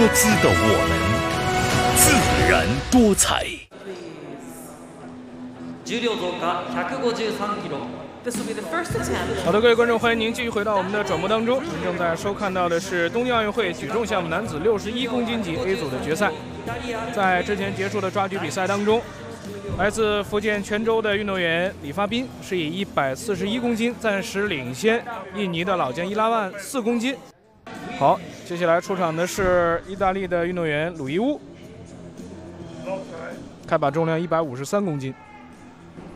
姿的我们，自然多彩。 重量増加153キロ。 好的，各位观众，欢迎您继续回到我们的转播当中。您正在收看到的是东京奥运会举重项目男子61公斤级 A 组的决赛。在之前结束的抓举比赛当中，来自福建泉州的运动员李发斌是以141公斤暂时领先印尼的老将伊拉万4公斤。好，接下来出场的是意大利的运动员鲁伊乌，开把重量153公斤。